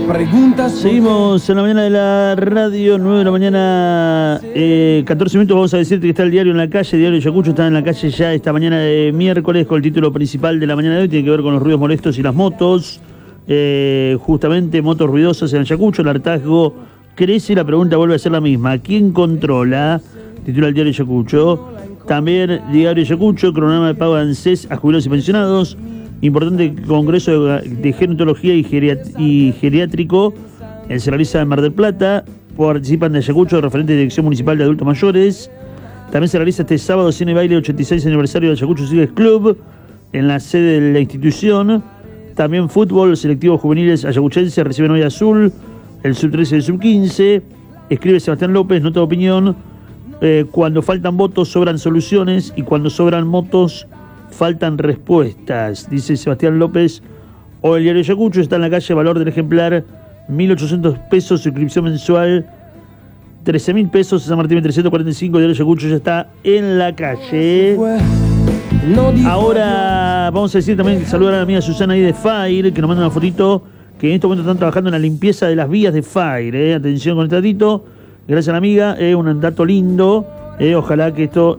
preguntas. Seguimos en la mañana de la radio, 9 de la mañana, 14 minutos. Vamos a decirte que está el diario en la calle, Diario Ayacucho está en la calle ya esta mañana de miércoles con el título principal de la mañana de hoy. Tiene que ver con los ruidos molestos y las motos. Justamente motos ruidosas en Ayacucho, el hartazgo crece y la pregunta vuelve a ser la misma. ¿Quién controla? Titula el Diario Ayacucho. También Diario Ayacucho, cronograma de pago de ANSES a jubilados y pensionados. Importante congreso de gerontología y geriátrico se realiza en Mar del Plata. Participan de Ayacucho referentes de Dirección Municipal de Adultos Mayores. También se realiza este sábado cine y baile 86 aniversario de Ayacucho Civics Club en la sede de la institución. También fútbol, selectivos juveniles ayacuchenses reciben hoy Azul, el sub-13 y el sub-15. Escribe Sebastián López, nota de opinión. Cuando faltan votos sobran soluciones y cuando sobran motos faltan respuestas, dice Sebastián López. O el Diario Ayacucho está en la calle, valor del ejemplar 1.800 pesos, suscripción mensual 13.000 pesos, San Martín 345. Diario Ayacucho ya está en la calle. Ahora vamos a decir también, saludar a la amiga Susana ahí de Fire, que nos manda una fotito, que en este momento están trabajando en la limpieza de las vías de Fire. Atención con el datito, gracias a la amiga, un dato lindo. Ojalá que esto,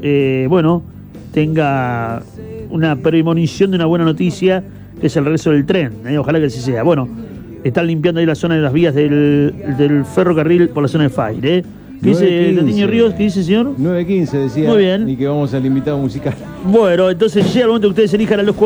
tenga una premonición de una buena noticia, que es el regreso del tren. Ojalá que así sea. Bueno, están limpiando ahí la zona de las vías del ferrocarril por la zona de Fire. ¿Qué dice Tatiño Ríos? ¿Qué dice, señor? 9:15 decía. Muy bien. Y que vamos al invitado musical. Bueno, entonces llega el momento que ustedes elijan a los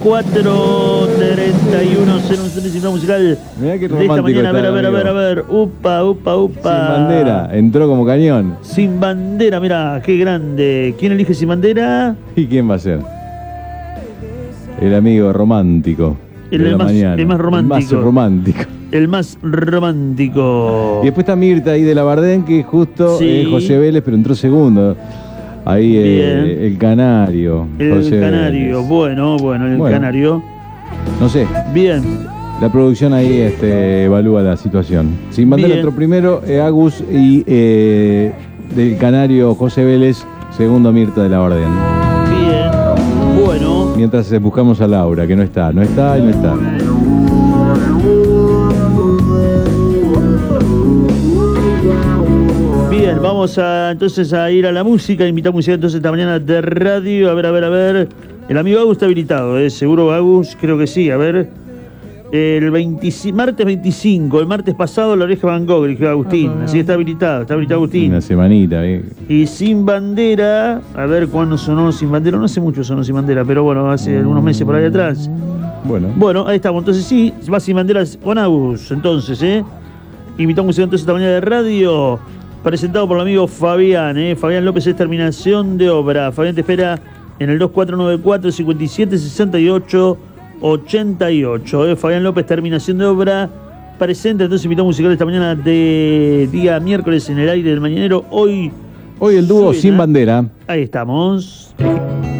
494-3101 invitado musical. Mirá qué de esta mañana. A ver. Upa. Sin bandera, entró como cañón. Sin bandera, mira, qué grande. ¿Quién elige Sin bandera? ¿Y quién va a ser? El amigo romántico. El más romántico. El más romántico. Y después está Mirta ahí de la Bardén, que justo José Vélez, pero entró segundo. Ahí el Canario. El Canario, bueno, el Canario. No sé. Bien. La producción ahí evalúa la situación. Sin bandera entró primero Agus y del Canario José Vélez, segundo Mirta de la Bardén. Bien, bueno. Mientras buscamos a Laura, que no está. Bien, vamos entonces a ir a la música, invitar música entonces esta mañana de radio. A ver. El amigo Agus está habilitado, seguro Agus, creo que sí, a ver. Martes 25, el martes pasado La Oreja Van Gogh, dijo Agustín, así que está habilitado Agustín. Una semanita, Y Sin Bandera, a ver cuándo sonó Sin Bandera, no hace mucho sonó Sin Bandera, pero bueno, hace algunos meses por ahí atrás. Bueno, ahí estamos, entonces sí, va Sin Bandera con Agus, entonces, invitamos entonces esta mañana de radio, presentado por el amigo Fabián, Fabián López es terminación de obra. Fabián te espera en el 2494-5768-88. Fabián López, terminación de obra. Presenta entonces invitado musical esta mañana de día miércoles en el aire del mañanero. Hoy el dúo Sin Bandera. Ahí estamos.